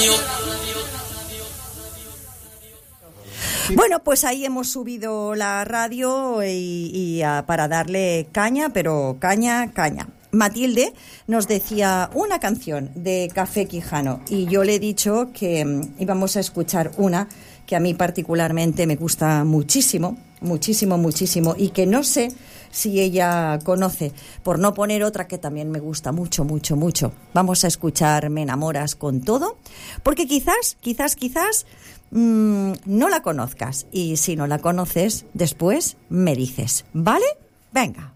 Bueno, pues ahí hemos subido la radio para darle caña, pero caña. Matilde nos decía una canción de Café Quijano y yo le he dicho que íbamos a escuchar una que a mí particularmente me gusta muchísimo y que no sé si ella conoce, por no poner otra que también me gusta mucho. Vamos a escuchar Me enamoras con todo, porque quizás no la conozcas, y si no la conoces, después me dices, ¿vale? Venga.